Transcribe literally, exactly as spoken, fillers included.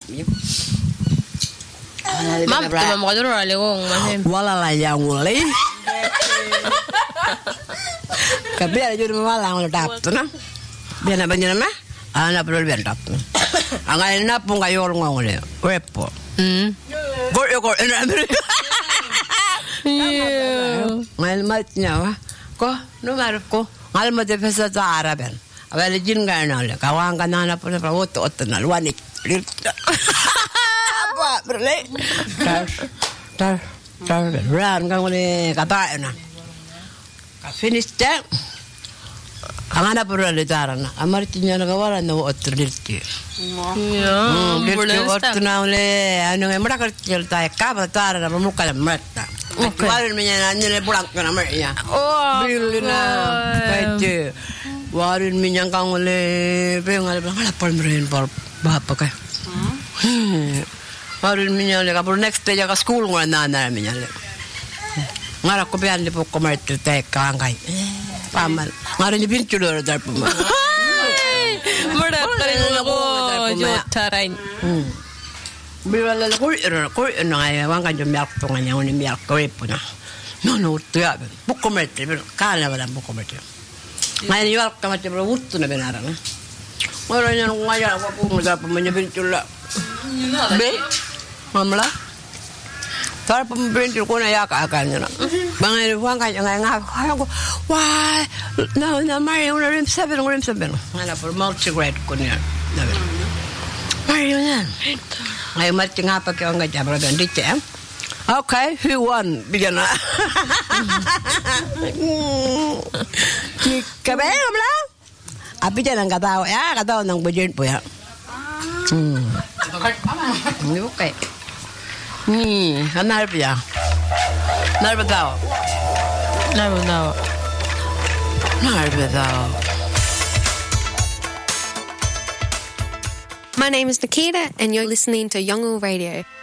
Mamma ma duro le gong ma. Wala la yang uli. Kabia jur mala ngol tapto na. Biana banyana ma. Ana perlu bian tapto. Angai na pung kayor ngole. Wepo. Mm. Gor gor ena. Iya. Ngal matnya wa. Ko no marko. Ngal mo de pesa zara ben. Avele jin ganale. Kawang kanana pun pra otto otto na luani. Apa berle? Tar tar tar ran ngole kata na. Ka finish that. Angana pura le tarana. Amartinya na kawala no otto dirti. Ja. Dirti otto na le ano ngai mara kerja ta ka ba tarana muka le mata. Warin minya nanya pulang ke nama ya. Oh. Bilina. Baca. Warin minya kang le pengal pengal apa meren par bapa kai. Warin minya le kapur next day jaga school ngora nana minya le. Ngara ko pian le pokok merte te kang kai. Pamal. Ngara ni pintu lo dar puma. Mura tarin ko jo tarain. Bila la kul era kul na wang kan jom yak tonga nya oni yak ko epuna. No no tu ya. Buko mete kala wala buko mete. Ngai yak kama te bro uttu na benara na. Ora nya ngaya ko ko mo da pa manya bintula. Be. Mamla. Tar pa bintul ko na yak akan na. Bangai wang kan ngai nga ko. Why? No no Mario na rim seven rim seven. Ngala por multi grade ko niya. Mario na. Ay mati ngapa ke nga jabra ben dite. Okay, who won? Bigana. Kabe amla. Abi jangan kata ya, kata nang bujin po ya. Hmm. Ni okay. Ni, anar pia. Nar betao. Nar betao. Nar betao. My name is Nikita, and you're listening to Yongle Radio.